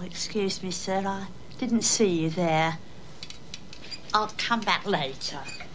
excuse me, sir. I didn't see you there. I'll come back later.